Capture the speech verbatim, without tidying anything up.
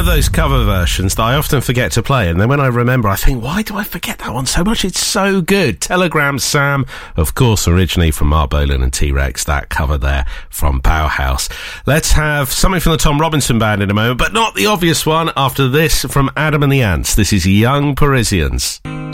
of those cover versions that I often forget to play, and then when I remember, I think, why do I forget that one so much? It's so good. Telegram Sam, of course, originally from Mark Bolan and T-Rex, that cover there from Bauhaus. Let's have something from the Tom Robinson Band in a moment, but not the obvious one. After this, from Adam and the Ants, this is Young Parisians.